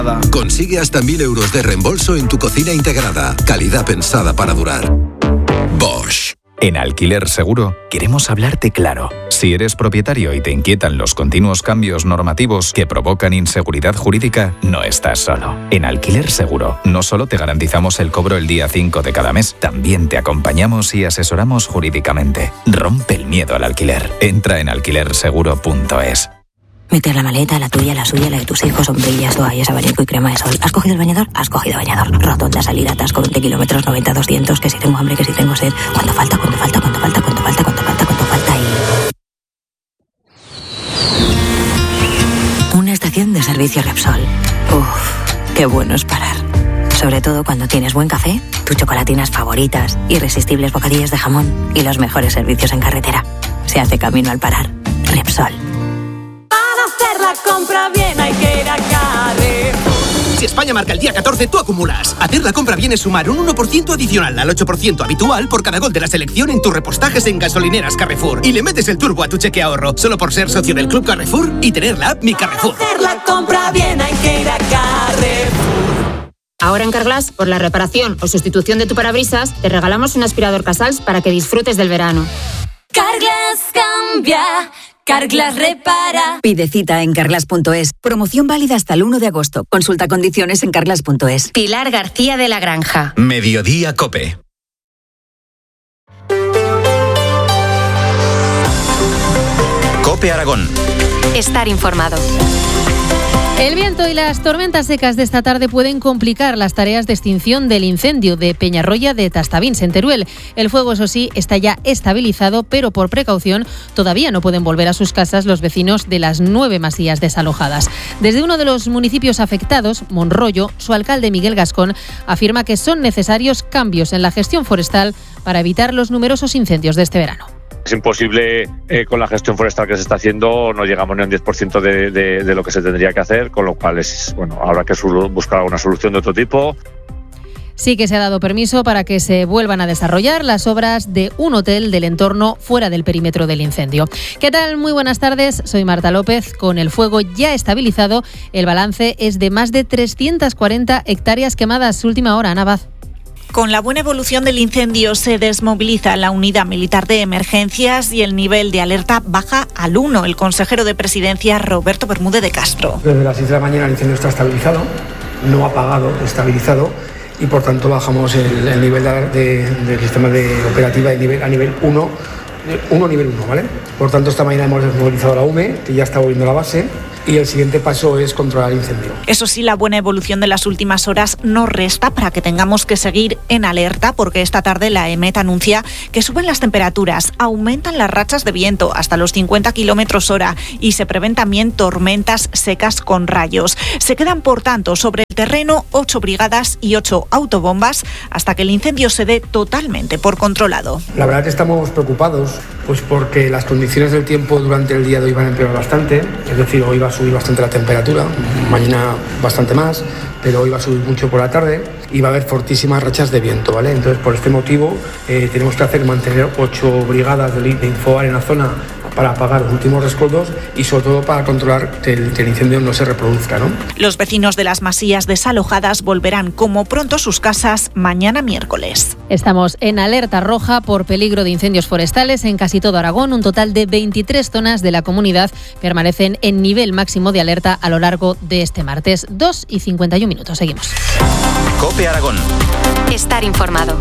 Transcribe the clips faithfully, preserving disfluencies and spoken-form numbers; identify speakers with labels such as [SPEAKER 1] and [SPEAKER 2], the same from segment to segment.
[SPEAKER 1] Consigue hasta mil euros de reembolso en tu cocina integrada. Calidad pensada para durar. Bosch.
[SPEAKER 2] En Alquiler Seguro queremos hablarte claro. Si eres propietario y te inquietan los continuos cambios normativos que provocan inseguridad jurídica, no estás solo. En Alquiler Seguro no solo te garantizamos el cobro el día cinco de cada mes, también te acompañamos y asesoramos jurídicamente. Rompe el miedo al alquiler. Entra en alquiler seguro punto es.
[SPEAKER 3] Meter la maleta, la tuya, la suya, la de tus hijos, sombrillas, toallas, abanico y crema de sol. ¿Has cogido el bañador? Has cogido bañador. Rotonda, salida, atasco, veinte kilómetros, noventa, doscientos, que si tengo hambre, que si tengo sed. ¿Cuánto falta? ¿Cuánto falta? ¿Cuánto falta? ¿Cuánto falta? ¿Cuánto falta? ¿Cuánto falta? Y... una estación de servicio Repsol. Uff, qué bueno es parar. Sobre todo cuando tienes buen café, tus chocolatinas favoritas, irresistibles bocadillos de jamón y los mejores servicios en carretera. Se hace camino al parar. Repsol.
[SPEAKER 4] La compra bien hay que ir a Carrefour. Si España marca el día catorce, tú acumulas. Hacer la compra bien es sumar un uno por ciento adicional al ocho por ciento habitual por cada gol de la selección en tus repostajes en gasolineras Carrefour. Y le metes el turbo a tu cheque ahorro, solo por ser socio del Club Carrefour y tener la app Mi Carrefour.
[SPEAKER 5] Para hacer la compra bien hay que ir a Carrefour.
[SPEAKER 6] Ahora en Carglass, por la reparación o sustitución de tu parabrisas, te regalamos un aspirador Casals para que disfrutes del verano.
[SPEAKER 5] Carglass cambia. Carglass repara.
[SPEAKER 3] Pide cita en carglass punto es. Promoción válida hasta el uno de agosto. Consulta condiciones en carglass punto es.
[SPEAKER 6] Pilar García de la Granja.
[SPEAKER 2] Mediodía Cope. Cope Aragón.
[SPEAKER 6] Estar informado.
[SPEAKER 7] El viento y las tormentas secas de esta tarde pueden complicar las tareas de extinción del incendio de Peñarroya de Tastavins, en Teruel. El fuego, eso sí, está ya estabilizado, pero por precaución todavía no pueden volver a sus casas los vecinos de las nueve masías desalojadas. Desde uno de los municipios afectados, Monroyo, su alcalde Miguel Gascón afirma que son necesarios cambios en la gestión forestal para evitar los numerosos incendios de este verano.
[SPEAKER 8] Es imposible, eh, con la gestión forestal que se está haciendo, no llegamos ni a un diez por ciento de, de, de lo que se tendría que hacer, con lo cual es, bueno, habrá que buscar alguna solución de otro tipo.
[SPEAKER 7] Sí que se ha dado permiso para que se vuelvan a desarrollar las obras de un hotel del entorno fuera del perímetro del incendio. ¿Qué tal? Muy buenas tardes, soy Marta López. Con el fuego ya estabilizado, el balance es de más de trescientas cuarenta hectáreas quemadas. Última hora, Ana Vaz.
[SPEAKER 9] Con la buena evolución del incendio se desmoviliza la unidad militar de emergencias y el nivel de alerta baja al uno. El consejero de Presidencia, Roberto Bermúdez de Castro.
[SPEAKER 10] Desde las seis de la mañana el incendio está estabilizado, no apagado, estabilizado, y por tanto bajamos el, el nivel de, de, del sistema de operativa de nivel, a nivel uno, uno nivel uno, ¿vale? Por tanto, esta mañana hemos desmovilizado la U M E, que ya está volviendo a la base. Y el siguiente paso es controlar el incendio.
[SPEAKER 9] Eso sí, la buena evolución de las últimas horas no resta para que tengamos que seguir en alerta, porque esta tarde la EMET anuncia que suben las temperaturas, aumentan las rachas de viento hasta los cincuenta kilómetros hora y se prevén también tormentas secas con rayos. Se quedan, por tanto, sobre el terreno ocho brigadas y ocho autobombas hasta que el incendio se dé totalmente por controlado.
[SPEAKER 10] La verdad que estamos preocupados, pues porque las condiciones del tiempo durante el día de hoy van a empeorar bastante, es decir, hoy va a subir bastante la temperatura, mañana bastante más, pero hoy va a subir mucho por la tarde y va a haber fortísimas rachas de viento, ¿vale? Entonces, por este motivo, eh, tenemos que hacer mantener ocho brigadas de, de Infoar en la zona para apagar los últimos rescoldos y sobre todo para controlar que el, que el incendio no se reproduzca, ¿no?
[SPEAKER 9] Los vecinos de las masías desalojadas volverán como pronto a sus casas mañana miércoles.
[SPEAKER 7] Estamos en alerta roja por peligro de incendios forestales en casi todo Aragón. Un total de veintitrés zonas de la comunidad permanecen en nivel máximo de alerta a lo largo de este martes. dos y cincuenta y un minutos. Seguimos.
[SPEAKER 2] Cope Aragón.
[SPEAKER 6] Estar informado.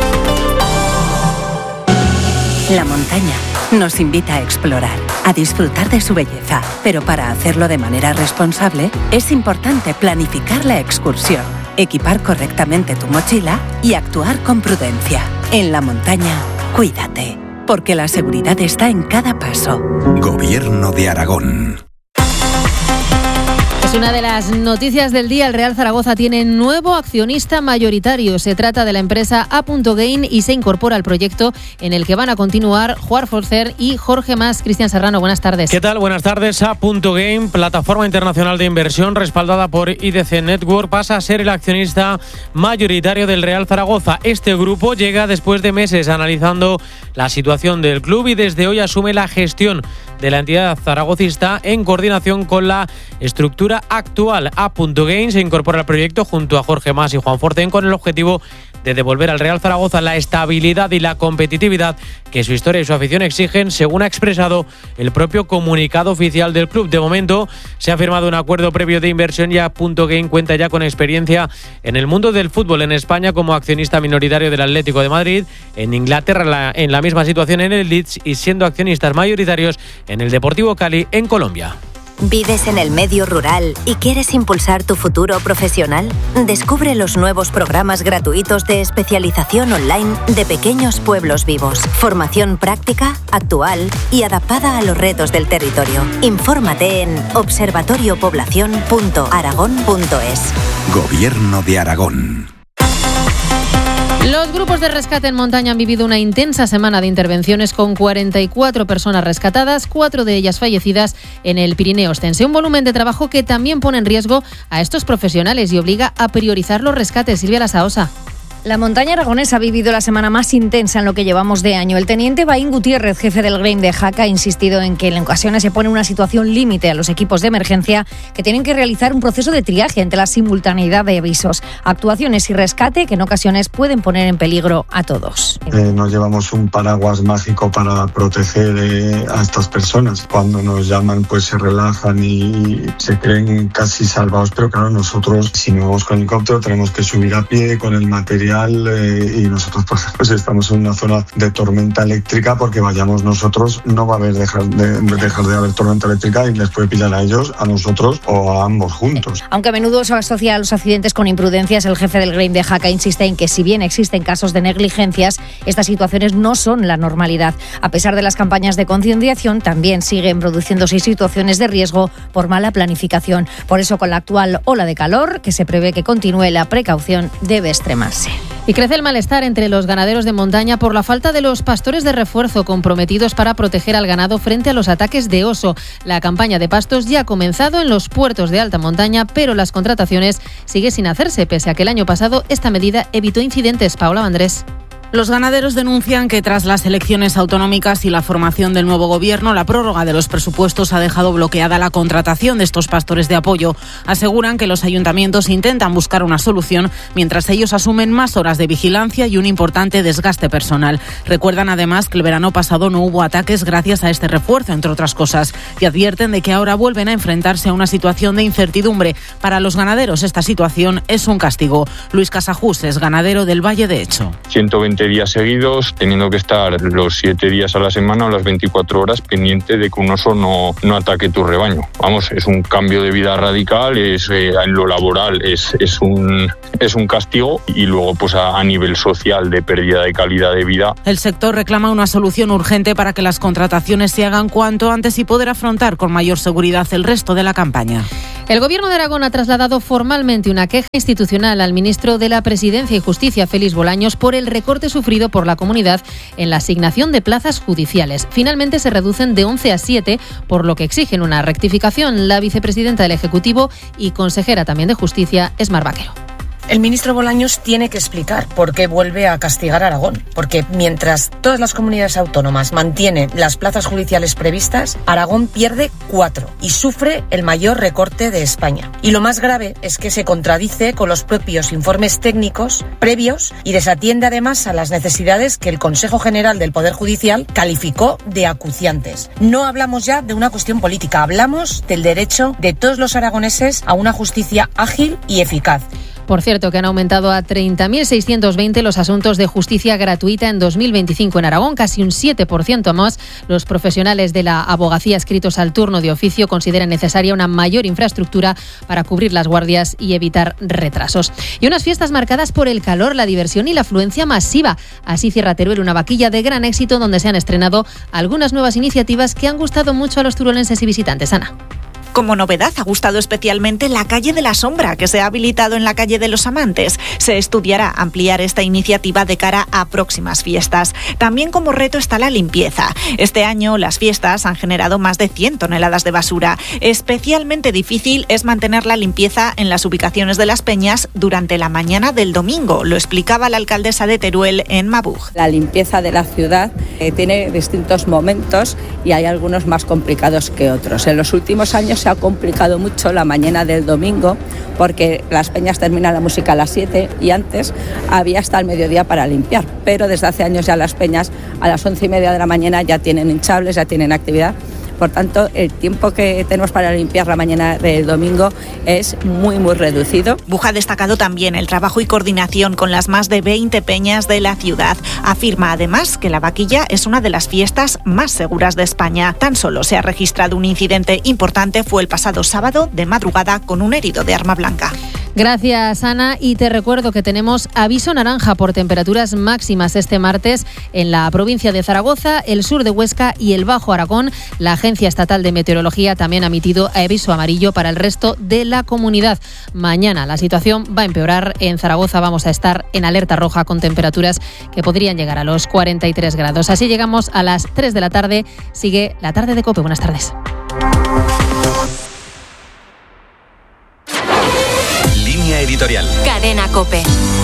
[SPEAKER 3] La montaña nos invita a explorar, a disfrutar de su belleza, pero para hacerlo de manera responsable es importante planificar la excursión, equipar correctamente tu mochila y actuar con prudencia. En la montaña, cuídate, porque la seguridad está en cada paso.
[SPEAKER 1] Gobierno de Aragón.
[SPEAKER 7] Es una de las noticias del día. El Real Zaragoza tiene nuevo accionista mayoritario. Se trata de la empresa A. Gain y se incorpora al proyecto en el que van a continuar Juan Forcer y Jorge Mas. Cristian Serrano, buenas tardes.
[SPEAKER 11] ¿Qué tal? Buenas tardes. A. Gain, plataforma internacional de inversión respaldada por I D C Network, pasa a ser el accionista mayoritario del Real Zaragoza. Este grupo llega después de meses analizando la situación del club y desde hoy asume la gestión de la entidad zaragocista en coordinación con la estructura actual. A.Gain se incorpora al proyecto junto a Jorge Mas y Juan Forten con el objetivo de devolver al Real Zaragoza la estabilidad y la competitividad que su historia y su afición exigen, según ha expresado el propio comunicado oficial del club. De momento se ha firmado un acuerdo previo de inversión y A.Gain cuenta ya con experiencia en el mundo del fútbol en España como accionista minoritario del Atlético de Madrid, en Inglaterra en la misma situación en el Leeds y siendo accionistas mayoritarios en el Deportivo Cali en Colombia.
[SPEAKER 12] ¿Vives en el medio rural y quieres impulsar tu futuro profesional? Descubre los nuevos programas gratuitos de especialización online de Pequeños Pueblos Vivos. Formación práctica, actual y adaptada a los retos del territorio. Infórmate en observatorio población punto aragón punto es.
[SPEAKER 1] Gobierno de Aragón.
[SPEAKER 7] Los grupos de rescate en montaña han vivido una intensa semana de intervenciones con cuarenta y cuatro personas rescatadas, cuatro de ellas fallecidas en el Pirineo Ostense. Un volumen de trabajo que también pone en riesgo a estos profesionales y obliga a priorizar los rescates. Silvia Lasaosa.
[SPEAKER 13] La montaña aragonesa ha vivido la semana más intensa en lo que llevamos de año. El teniente Baín Gutiérrez, jefe del Grem de Jaca, ha insistido en que en ocasiones se pone una situación límite a los equipos de emergencia que tienen que realizar un proceso de triaje ante la simultaneidad de avisos, actuaciones y rescate que en ocasiones pueden poner en peligro a todos.
[SPEAKER 14] Eh, nos llevamos un paraguas mágico para proteger eh, a estas personas. Cuando nos llaman pues se relajan y se creen casi salvados, pero claro, nosotros si no vamos con helicóptero tenemos que subir a pie con el material. Eh, y nosotros pues, pues estamos en una zona de tormenta eléctrica porque vayamos nosotros no va a haber dejar de, dejar de haber tormenta eléctrica y les puede pillar a ellos, a nosotros o a ambos juntos.
[SPEAKER 13] Aunque a menudo se asocia a los accidentes con imprudencias, el jefe del Grem de Jaca insiste en que si bien existen casos de negligencias, estas situaciones no son la normalidad. A pesar de las campañas de concienciación, también siguen produciéndose situaciones de riesgo por mala planificación. Por eso, con la actual ola de calor, que se prevé que continúe, la precaución debe extremarse.
[SPEAKER 7] Y crece el malestar entre los ganaderos de montaña por la falta de los pastores de refuerzo comprometidos para proteger al ganado frente a los ataques de oso. La campaña de pastos ya ha comenzado en los puertos de alta montaña, pero las contrataciones siguen sin hacerse, pese a que el año pasado esta medida evitó incidentes. Paola Andrés.
[SPEAKER 15] Los ganaderos denuncian que tras las elecciones autonómicas y la formación del nuevo gobierno, la prórroga de los presupuestos ha dejado bloqueada la contratación de estos pastores de apoyo. Aseguran que los ayuntamientos intentan buscar una solución mientras ellos asumen más horas de vigilancia y un importante desgaste personal. Recuerdan además que el verano pasado no hubo ataques gracias a este refuerzo, entre otras cosas, y advierten de que ahora vuelven a enfrentarse a una situación de incertidumbre. Para los ganaderos esta situación es un castigo. Luis Casajús es ganadero del Valle de Echo.
[SPEAKER 16] ciento veinte días seguidos, teniendo que estar los siete días a la semana o las veinticuatro horas pendiente de que un oso no, no ataque tu rebaño. Vamos, es un cambio de vida radical, es eh, en lo laboral es, es, un, es un castigo y luego pues a, a nivel social de pérdida de calidad de vida.
[SPEAKER 15] El sector reclama una solución urgente para que las contrataciones se hagan cuanto antes y poder afrontar con mayor seguridad el resto de la campaña.
[SPEAKER 7] El Gobierno de Aragón ha trasladado formalmente una queja institucional al ministro de la Presidencia y Justicia, Félix Bolaños, por el recorte sufrido por la comunidad en la asignación de plazas judiciales. Finalmente se reducen de once a siete, por lo que exigen una rectificación. La vicepresidenta del Ejecutivo y consejera también de Justicia, Esmar Vaquero.
[SPEAKER 17] El ministro Bolaños tiene que explicar por qué vuelve a castigar a Aragón, porque mientras todas las comunidades autónomas mantienen las plazas judiciales previstas, Aragón pierde cuatro y sufre el mayor recorte de España. Y lo más grave es que se contradice con los propios informes técnicos previos y desatiende además a las necesidades que el Consejo General del Poder Judicial calificó de acuciantes. No hablamos ya de una cuestión política, hablamos del derecho de todos los aragoneses a una justicia ágil y eficaz.
[SPEAKER 7] Por cierto, que han aumentado a treinta mil seiscientos veinte los asuntos de justicia gratuita en dos mil veinticinco en Aragón, casi un siete por ciento más. Los profesionales de la abogacía adscritos al turno de oficio consideran necesaria una mayor infraestructura para cubrir las guardias y evitar retrasos. Y unas fiestas marcadas por el calor, la diversión y la afluencia masiva. Así cierra Teruel una vaquilla de gran éxito donde se han estrenado algunas nuevas iniciativas que han gustado mucho a los turolenses y visitantes. Ana.
[SPEAKER 9] Como novedad, ha gustado especialmente la Calle de la Sombra, que se ha habilitado en la Calle de los Amantes. Se estudiará ampliar esta iniciativa de cara a próximas fiestas. También como reto está la limpieza. Este año las fiestas han generado más de cien toneladas de basura. Especialmente difícil es mantener la limpieza en las ubicaciones de las peñas durante la mañana del domingo. Lo explicaba la alcaldesa de Teruel en Mabug.
[SPEAKER 18] La limpieza de la ciudad eh, tiene distintos momentos y hay algunos más complicados que otros. En los últimos años se ha complicado mucho la mañana del domingo, porque las peñas terminan la música a las siete y antes había hasta el mediodía para limpiar, pero desde hace años ya las peñas a las once y media de la mañana ya tienen hinchables, ya tienen actividad. Por tanto, el tiempo que tenemos para limpiar la mañana del domingo es muy, muy reducido.
[SPEAKER 9] Buja ha destacado también el trabajo y coordinación con las más de veinte peñas de la ciudad. Afirma además que la vaquilla es una de las fiestas más seguras de España. Tan solo se ha registrado un incidente importante, fue el pasado sábado de madrugada con un herido de arma blanca.
[SPEAKER 7] Gracias, Ana. Y te recuerdo que tenemos aviso naranja por temperaturas máximas este martes en la provincia de Zaragoza, el sur de Huesca y el Bajo Aragón. La Agencia Estatal de Meteorología también ha emitido aviso amarillo para el resto de la comunidad. Mañana la situación va a empeorar. En Zaragoza vamos a estar en alerta roja con temperaturas que podrían llegar a los cuarenta y tres grados. Así llegamos a las tres de la tarde. Sigue la tarde de COPE. Buenas tardes.
[SPEAKER 1] Línea editorial.
[SPEAKER 12] Cadena COPE.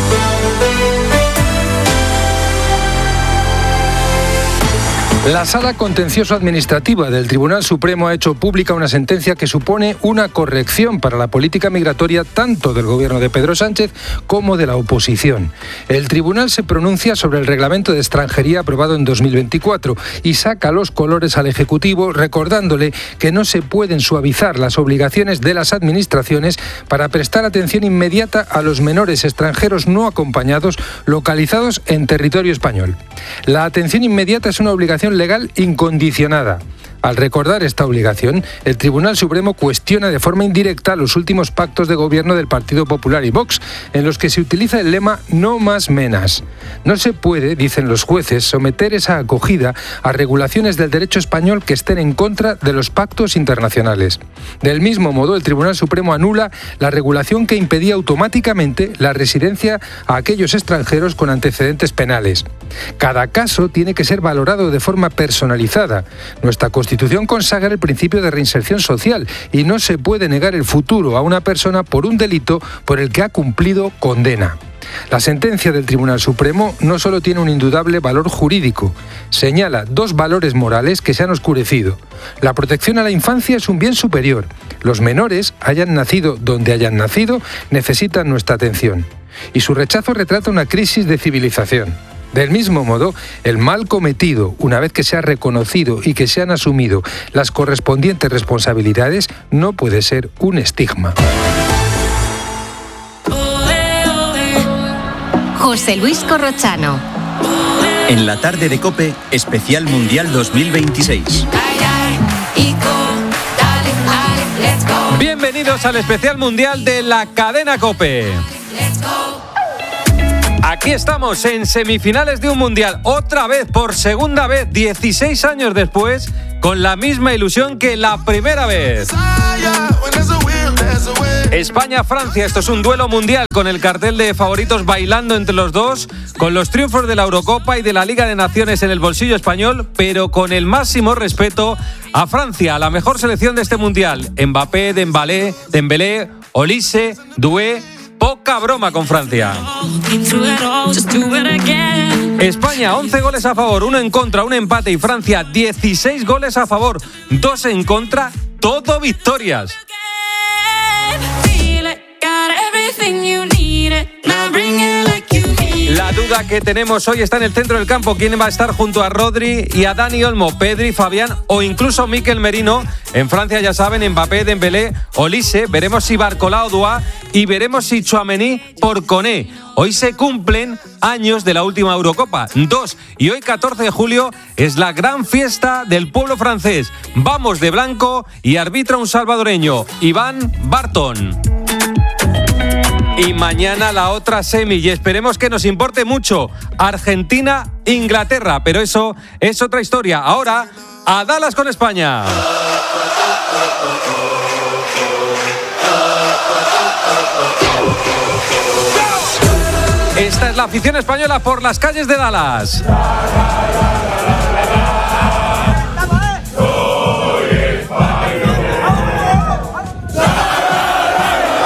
[SPEAKER 19] La Sala Contencioso-Administrativa del Tribunal Supremo ha hecho pública una sentencia que supone una corrección para la política migratoria tanto del gobierno de Pedro Sánchez como de la oposición. El tribunal se pronuncia sobre el reglamento de extranjería aprobado en dos mil veinticuatro y saca los colores al Ejecutivo recordándole que no se pueden suavizar las obligaciones de las administraciones para prestar atención inmediata a los menores extranjeros no acompañados localizados en territorio español. La atención inmediata es una obligación legal incondicionada. Al recordar esta obligación, el Tribunal Supremo cuestiona de forma indirecta los últimos pactos de gobierno del Partido Popular y Vox, en los que se utiliza el lema «no más menas». No se puede, dicen los jueces, someter esa acogida a regulaciones del derecho español que estén en contra de los pactos internacionales. Del mismo modo, el Tribunal Supremo anula la regulación que impedía automáticamente la residencia a aquellos extranjeros con antecedentes penales. Cada caso tiene que ser valorado de forma personalizada. Nuestra Constitución La Constitución consagra el principio de reinserción social y no se puede negar el futuro a una persona por un delito por el que ha cumplido condena. La sentencia del Tribunal Supremo no solo tiene un indudable valor jurídico, señala dos valores morales que se han oscurecido. La protección a la infancia es un bien superior. Los menores, hayan nacido donde hayan nacido, necesitan nuestra atención. Y su rechazo retrata una crisis de civilización. Del mismo modo, el mal cometido, una vez que se ha reconocido y que se han asumido las correspondientes responsabilidades, no puede ser un estigma.
[SPEAKER 12] José Luis Corrochano.
[SPEAKER 20] En la tarde de COPE, especial Mundial dos mil veintiséis.
[SPEAKER 11] Bienvenidos al especial Mundial de la cadena COPE. Aquí estamos en semifinales de un Mundial, otra vez, por segunda vez, dieciséis años después, con la misma ilusión que la primera vez. España-Francia, esto es un duelo mundial con el cartel de favoritos bailando entre los dos, con los triunfos de la Eurocopa y de la Liga de Naciones en el bolsillo español, pero con el máximo respeto a Francia, la mejor selección de este Mundial. Mbappé, Dembélé, Dembélé, Olise, Doué. Poca broma con Francia. España, once goles a favor, uno en contra, un empate. Y Francia, dieciséis goles a favor, dos en contra, todo victorias. La duda que tenemos hoy está en el centro del campo. ¿Quién va a estar junto a Rodri y a Dani Olmo, Pedri, Fabián o incluso Mikel Merino? En Francia, ya saben, Mbappé, Dembélé, Olise. Veremos si Barcola o Dua y veremos si Tchouaméni por Koné. Hoy se cumplen años de la última Eurocopa, dos. Y hoy, catorce de julio, es la gran fiesta del pueblo francés. Vamos de blanco y arbitra un salvadoreño, Iván Barton. Y mañana la otra semi, y esperemos que nos importe mucho, Argentina-Inglaterra, pero eso es otra historia. Ahora, a Dallas con España. Esta es la afición española por las calles de Dallas.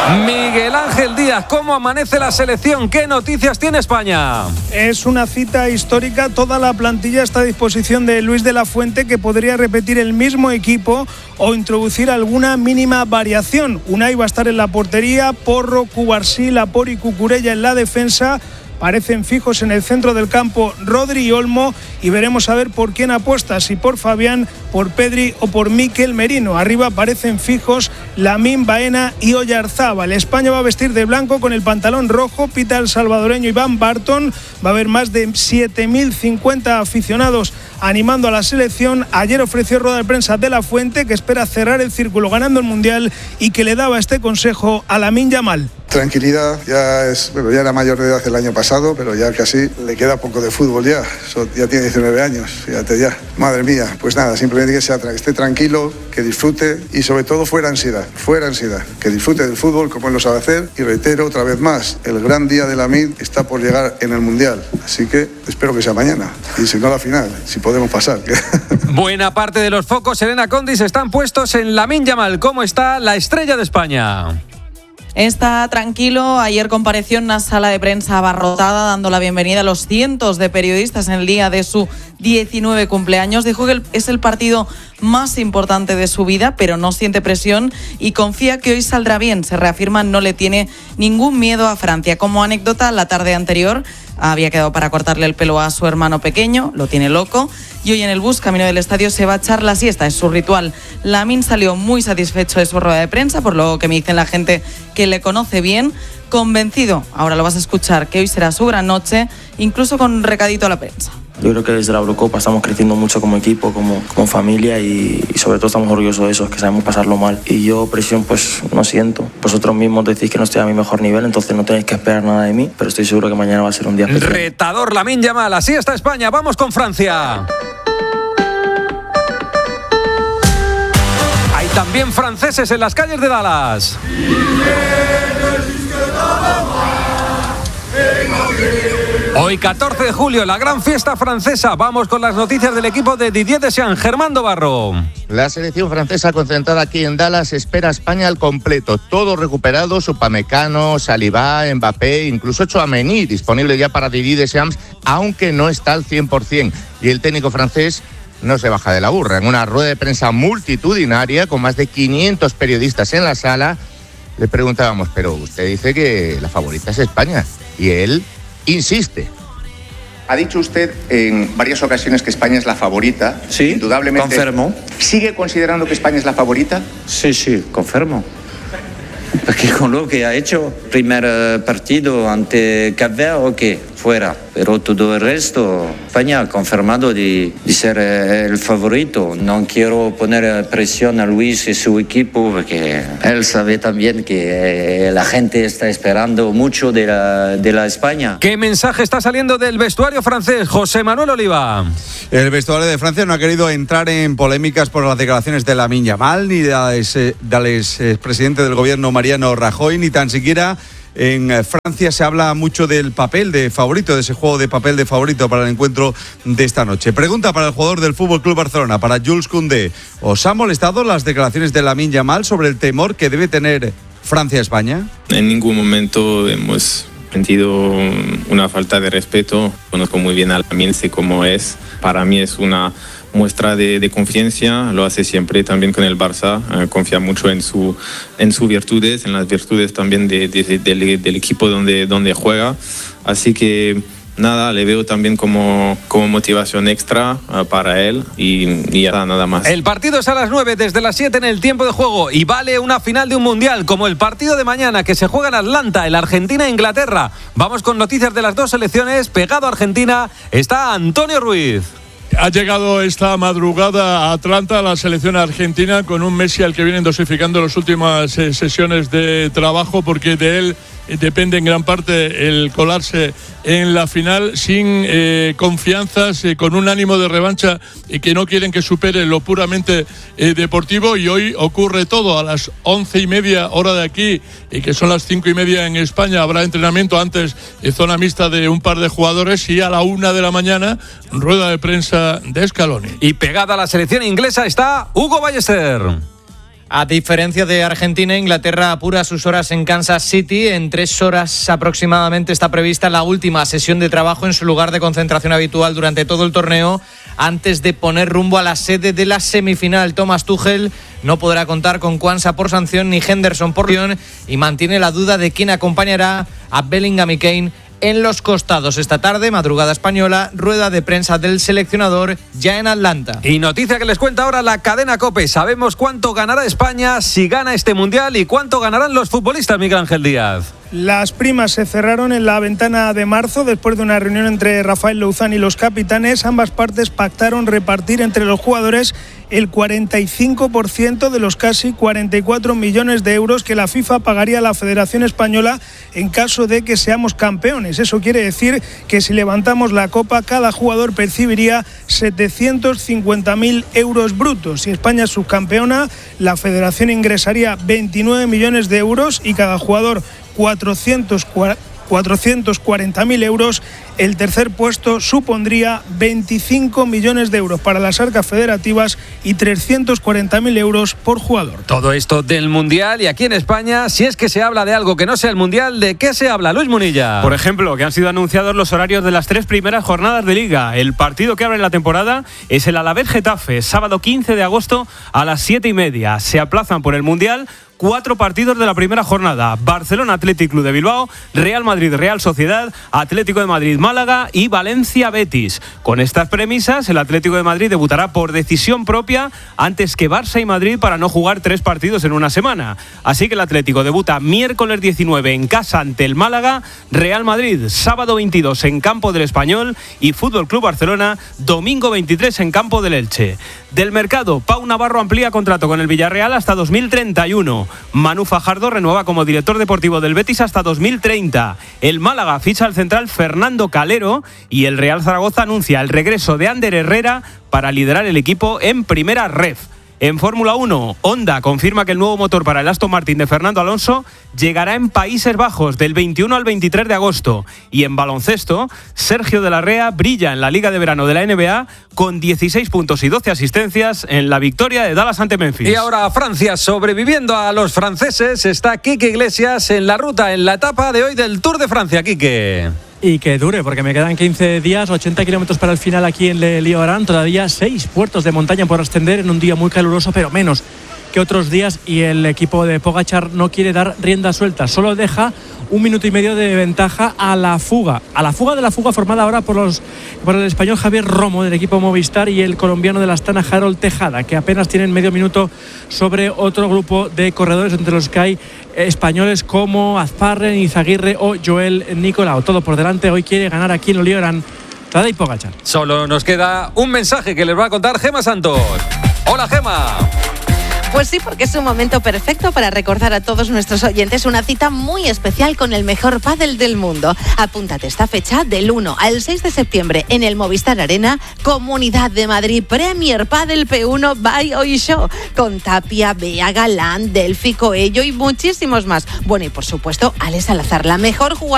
[SPEAKER 19] Miguel Ángel Díaz, ¿cómo amanece la selección? ¿Qué noticias tiene España?
[SPEAKER 21] Es una cita histórica. Toda la plantilla está a disposición de Luis de la Fuente, que podría repetir el mismo equipo o introducir alguna mínima variación. Unai va a estar en la portería, Porro, Cubarsí, Laporte y Cucurella en la defensa. Parecen fijos en el centro del campo Rodri y Olmo, y veremos a ver por quién apuesta, si por Fabián, por Pedri o por Mikel Merino. Arriba parecen fijos Lamine, Baena y Oyarzábal. España va a vestir de blanco con el pantalón rojo, pita el salvadoreño Iván Barton. Va a haber más de siete mil cincuenta aficionados animando a la selección. Ayer ofreció rueda de prensa de la Fuente, que espera cerrar el círculo ganando el Mundial, y que le daba este consejo a Lamine Yamal.
[SPEAKER 22] Tranquilidad, ya es, bueno, ya era mayor de edad el año pasado, pero ya casi le queda poco de fútbol ya. So, ya tiene diecinueve años, fíjate ya. Madre mía, pues nada, simplemente que sea, esté tranquilo, que disfrute y sobre todo fuera ansiedad, fuera ansiedad, que disfrute del fútbol como él lo sabe hacer. Y reitero otra vez más, el gran día de Lamine está por llegar en el Mundial, así que espero que sea mañana y si no la final, si podemos pasar.
[SPEAKER 19] Buena parte de los focos, Elena Condis, están puestos en Lamine Yamal. ¿Cómo está la estrella de España?
[SPEAKER 23] Está tranquilo. Ayer compareció en una sala de prensa abarrotada dando la bienvenida a los cientos de periodistas en el día de su diecinueve cumpleaños. Dijo que es el partido más importante de su vida, pero no siente presión y confía que hoy saldrá bien. Se reafirma, no le tiene ningún miedo a Francia. Como anécdota, la tarde anterior había quedado para cortarle el pelo a su hermano pequeño, lo tiene loco, y hoy en el bus camino del estadio se va a echar la siesta, es su ritual. Lamine salió muy satisfecho de su rueda de prensa, por lo que me dicen la gente que le conoce bien, convencido, ahora lo vas a escuchar, que hoy será su gran noche, incluso con un recadito a la prensa.
[SPEAKER 24] Yo creo que desde la Eurocopa estamos creciendo mucho como equipo, como, como familia y, y sobre todo estamos orgullosos de eso, que sabemos pasarlo mal. Y yo presión pues no siento. Vosotros mismos decís que no estoy a mi mejor nivel, entonces no tenéis que esperar nada de mí, pero estoy seguro que mañana va a ser un día especial.
[SPEAKER 19] Retador Lamine Yamal, así está España. Vamos con Francia. Hay también franceses en las calles de Dallas. Hoy catorce de julio, la gran fiesta francesa. Vamos con las noticias del equipo de Didier Deschamps. Germán Barro.
[SPEAKER 25] La selección francesa concentrada aquí en Dallas espera a España al completo. Todos recuperados, Upamecano, Saliba, Mbappé, incluso Tchouaméni, disponible ya para Didier Deschamps, aunque no está al cien por ciento. Y el técnico francés no se baja de la burra. En una rueda de prensa multitudinaria con más de quinientos periodistas en la sala, le preguntábamos, pero usted dice que la favorita es España. Y él insiste.
[SPEAKER 26] Ha dicho usted en varias ocasiones que España es la favorita.
[SPEAKER 27] Sí,
[SPEAKER 26] indudablemente.
[SPEAKER 27] Confirmo.
[SPEAKER 26] ¿Sigue considerando que España es la favorita?
[SPEAKER 27] Sí, sí, confirmo. Porque con lo que ha hecho, primer partido ante Cap Verde, ok, fuera. Pero todo el resto, España ha confirmado de, de ser el favorito. No quiero poner presión a Luis y su equipo, porque él sabe también que la gente está esperando mucho de la, de la España.
[SPEAKER 19] ¿Qué mensaje está saliendo del vestuario francés, José Manuel Oliva?
[SPEAKER 28] El vestuario de Francia no ha querido entrar en polémicas por las declaraciones de Lamine Yamal, ni del expresidente del gobierno Mariano Rajoy, ni tan siquiera. En Francia se habla mucho del papel de favorito, de ese juego de papel de favorito para el encuentro de esta noche. Pregunta para el jugador del F C Barcelona, para Jules Koundé. ¿Os han molestado las declaraciones de Lamine Yamal sobre el temor que debe tener Francia-España?
[SPEAKER 29] En ningún momento hemos sentido una falta de respeto. Conozco muy bien a Lamine, sé cómo es. Para mí es una muestra de, de confianza, lo hace siempre también con el Barça, eh, confía mucho en su en sus virtudes, en las virtudes también de, de, de, del, del equipo donde, donde juega, así que nada, le veo también como, como motivación extra uh, para él y, y ya nada más.
[SPEAKER 19] El partido es a las nueve, desde las siete en el tiempo de juego, y vale una final de un mundial, como el partido de mañana que se juega en Atlanta, el Argentina-Inglaterra. Vamos con noticias de las dos selecciones. Pegado a Argentina está Antonio Ruiz.
[SPEAKER 30] Ha llegado esta madrugada a Atlanta la selección argentina con un Messi al que vienen dosificando las últimas eh, sesiones de trabajo, porque de él eh, depende en gran parte el colarse en la final, sin eh, confianzas, eh, con un ánimo de revancha y que no quieren que supere lo puramente eh, deportivo. Y hoy ocurre todo a las once y media hora de aquí, y que son las cinco y media en España. Habrá entrenamiento antes, eh, zona mixta de un par de jugadores, y a la una de la mañana rueda de prensa de Scaloni.
[SPEAKER 19] Y pegada a la selección inglesa está Hugo Ballester.
[SPEAKER 2] A diferencia de Argentina, Inglaterra apura sus horas en Kansas City. En tres horas aproximadamente está prevista la última sesión de trabajo en su lugar de concentración habitual durante todo el torneo, antes de poner rumbo a la sede de la semifinal. Thomas Tuchel no podrá contar con Quansah por sanción ni Henderson por lesión y mantiene la duda de quién acompañará a Bellingham y Kane en los costados. Esta tarde, madrugada española, rueda de prensa del seleccionador ya en Atlanta.
[SPEAKER 3] Y noticia que les cuenta ahora la cadena COPE. Sabemos cuánto ganará España si gana este Mundial y cuánto ganarán los futbolistas, Miguel Ángel Díaz.
[SPEAKER 21] Las primas se cerraron en la ventana de marzo después de una reunión entre Rafael Louzán y los capitanes. Ambas partes pactaron repartir entre los jugadores el cuarenta y cinco por ciento de los casi cuarenta y cuatro millones de euros que la FIFA pagaría a la Federación Española en caso de que seamos campeones. Eso quiere decir que si levantamos la copa, cada jugador percibiría setecientos cincuenta mil euros brutos. Si España es subcampeona, la Federación ingresaría veintinueve millones de euros y cada jugador cuatrocientos cuarenta mil euros. El tercer puesto supondría veinticinco millones de euros para las arcas federativas y trescientos cuarenta mil euros por jugador.
[SPEAKER 3] Todo esto del Mundial, y aquí en España, si es que se habla de algo que no sea el Mundial, ¿de qué se habla, Luis Munilla?
[SPEAKER 4] Por ejemplo, que han sido anunciados los horarios de las tres primeras jornadas de Liga. El partido que abre la temporada es el Alavés-Getafe, sábado quince de agosto a las siete y media. Se aplazan por el Mundial cuatro partidos de la primera jornada: Barcelona Athletic Club de Bilbao, Real Madrid Real Sociedad, Atlético de Madrid Málaga y Valencia Betis. Con estas premisas, el Atlético de Madrid debutará por decisión propia antes que Barça y Madrid para no jugar tres partidos en una semana. Así que el Atlético debuta miércoles diecinueve en casa ante el Málaga, Real Madrid sábado veintidós en campo del Español y Fútbol Club Barcelona domingo veintitrés en campo del Elche. Del mercado, Pau Navarro amplía contrato con el Villarreal hasta dos mil treinta y uno. Manu Fajardo renueva como director deportivo del Betis hasta dos mil treinta. El Málaga ficha al central Fernando Calero y el Real Zaragoza anuncia el regreso de Ander Herrera para liderar el equipo en primera ref. En Fórmula uno, Honda confirma que el nuevo motor para el Aston Martin de Fernando Alonso llegará en Países Bajos del veintiuno al veintitrés de agosto. Y en baloncesto, Sergio de la Rea brilla en la Liga de Verano de la N B A con dieciséis puntos y doce asistencias en la victoria de Dallas ante Memphis.
[SPEAKER 3] Y ahora Francia, sobreviviendo a los franceses, está Quique Iglesias en la ruta, en la etapa de hoy del Tour de Francia. Quique.
[SPEAKER 5] Y que dure, porque me quedan quince días, ochenta kilómetros para el final aquí en Le Lioran. Todavía seis puertos de montaña por ascender en un día muy caluroso, pero menos que otros días. Y el equipo de Pogačar no quiere dar rienda suelta, solo deja un minuto y medio de ventaja a la fuga. A la fuga de la fuga formada ahora por, los, por el español Javier Romo del equipo Movistar y el colombiano de la Astana Harold Tejada, que apenas tienen medio minuto sobre otro grupo de corredores, entre los que hay españoles como Azparren, Izaguirre o Joel Nicolau. Todo por delante. Hoy quiere ganar aquí en Lioran Tadej Pogačar.
[SPEAKER 3] Solo nos queda un mensaje que les va a contar Gema Santos. Hola, Gema.
[SPEAKER 6] Pues sí, porque es un momento perfecto para recordar a todos nuestros oyentes una cita muy especial con el mejor pádel del mundo. Apúntate esta fecha del uno al seis de septiembre en el Movistar Arena, Comunidad de Madrid, Premier Padel P uno by Hoy Show, con Tapia, Bea, Galán, Delphi, Coello y muchísimos más. Bueno, y por supuesto, Alex Salazar, la mejor jugadora